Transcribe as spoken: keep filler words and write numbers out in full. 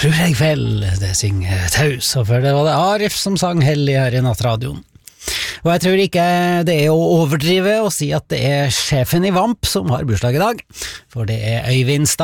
tror jeg vel det synger taus, og for det var det Arif som sang hellig her i nattradioen. Og jeg tror ikke det er å overdrive å si at det er sjefen i Vamp som har bursdag i dag, for det er Øyvind Stad